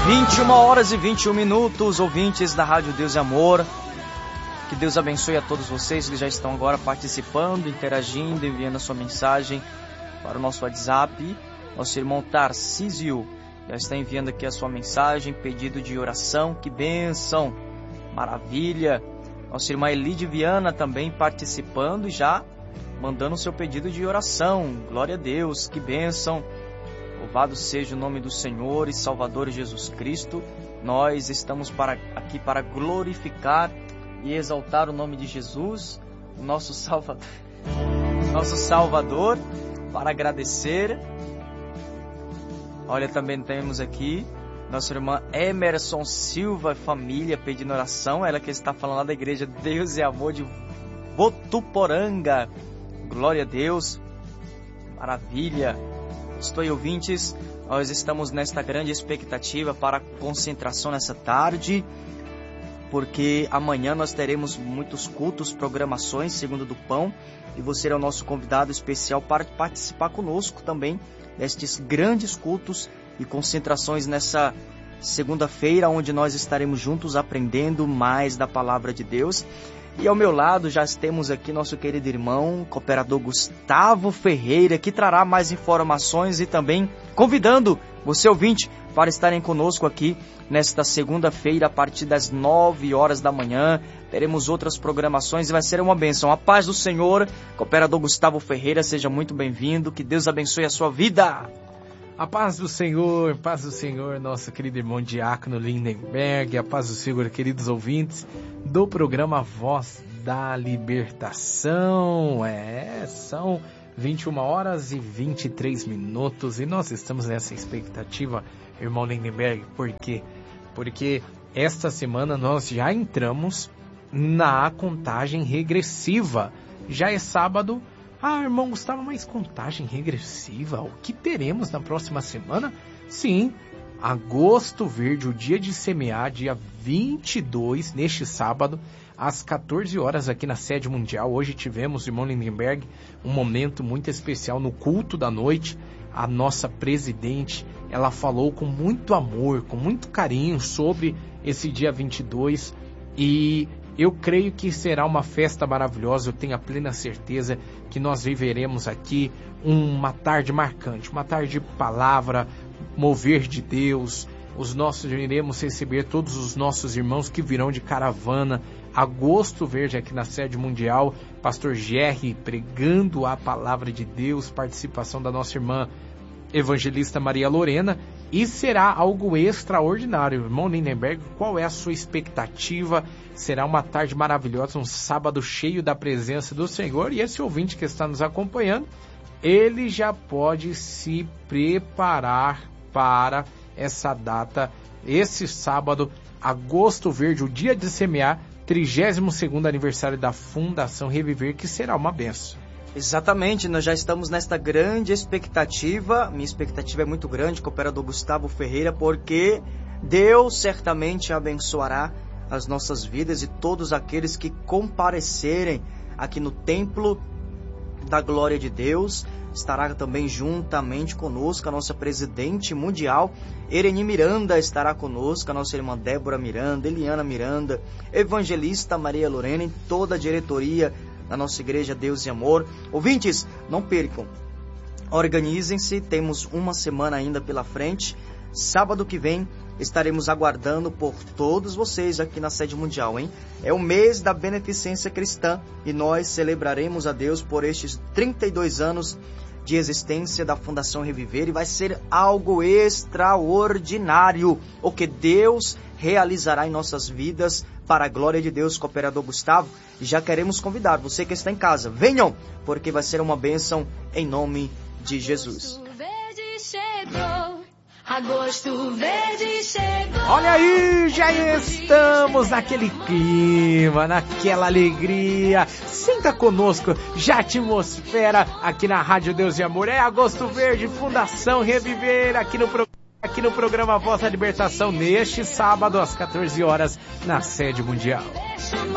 21h21, ouvintes da Rádio Deus e Amor. Que Deus abençoe a todos vocês que já estão agora participando, interagindo, enviando a sua mensagem para o nosso WhatsApp. Nosso irmão Tarcísio já está enviando aqui a sua mensagem, pedido de oração. Que bênção, maravilha. Nossa irmã Elide Viana também participando e já mandando o seu pedido de oração. Glória a Deus, que bênção. Louvado seja o nome do Senhor e Salvador Jesus Cristo. Nós estamos aqui para glorificar e exaltar o nome de Jesus, o nosso Salvador, para agradecer. Olha, também temos aqui nossa irmã Emerson Silva, família, pedindo oração. Ela que está falando lá da Igreja Deus e Amor de Votuporanga. Glória a Deus, maravilha. Estou aí, ouvintes, nós estamos nesta grande expectativa para a concentração nessa tarde, porque amanhã nós teremos muitos cultos, programações, segundo do pão, e você é o nosso convidado especial para participar conosco também destes grandes cultos e concentrações nessa segunda-feira, onde nós estaremos juntos aprendendo mais da palavra de Deus. E ao meu lado já temos aqui nosso querido irmão, cooperador Gustavo Ferreira, que trará mais informações e também convidando você, ouvinte, para estarem conosco aqui nesta segunda-feira a partir das 9 horas da manhã. Teremos outras programações e vai ser uma bênção. A paz do Senhor, cooperador Gustavo Ferreira, seja muito bem-vindo. Que Deus abençoe a sua vida. A paz do Senhor, nosso querido irmão Diácono Lindenberg, a paz do Senhor, queridos ouvintes do programa Voz da Libertação. São 21h23 e nós estamos nessa expectativa, irmão Lindenberg. Por quê? Porque esta semana nós já entramos na contagem regressiva. Já é sábado. Irmão Gustavo, mas contagem regressiva? O que teremos na próxima semana? Sim, Agosto Verde, o dia de semear, dia 22, neste sábado, às 14 horas aqui na sede mundial. Hoje tivemos, irmão Lindenberg, um momento muito especial no culto da noite. A nossa presidente, ela falou com muito amor, com muito carinho sobre esse dia 22 e eu creio que será uma festa maravilhosa. Eu tenho a plena certeza que nós viveremos aqui uma tarde marcante, uma tarde de palavra, mover de Deus. Iremos receber todos os nossos irmãos que virão de caravana. Agosto Verde aqui na sede mundial, pastor Gerry pregando a palavra de Deus, participação da nossa irmã evangelista Maria Lorena, e será algo extraordinário. Irmão Lindenberg, qual é a sua expectativa? Será uma tarde maravilhosa, um sábado cheio da presença do Senhor, e esse ouvinte que está nos acompanhando, ele já pode se preparar para essa data, esse sábado, Agosto Verde, o dia de semear, 32º aniversário da Fundação Reviver, que será uma bênção. Exatamente, nós já estamos nesta grande expectativa. Minha expectativa é muito grande, cooperador Gustavo Ferreira, porque Deus certamente abençoará as nossas vidas e todos aqueles que comparecerem aqui no templo da glória de Deus. Estará também juntamente conosco a nossa presidente mundial, Ereni Miranda, estará conosco, a nossa irmã Débora Miranda, Eliana Miranda, evangelista Maria Lorena e toda a diretoria da nossa Igreja Deus e Amor. Ouvintes, não percam, organizem-se, temos uma semana ainda pela frente. Sábado que vem estaremos aguardando por todos vocês aqui na sede mundial, hein? É o mês da beneficência cristã e nós celebraremos a Deus por estes 32 anos de existência da Fundação Reviver, e vai ser algo extraordinário o que Deus realizará em nossas vidas para a glória de Deus. Cooperador Gustavo, e já queremos convidar você que está em casa, venham, porque vai ser uma bênção em nome de Jesus. Agosto Verde chegou. Olha aí, já estamos naquele clima, naquela alegria. Senta conosco, já a atmosfera aqui na Rádio Deus e Amor. É Agosto Verde, Fundação Reviver, aqui no programa Voz da Libertação, neste sábado às 14 horas na sede mundial. Deixa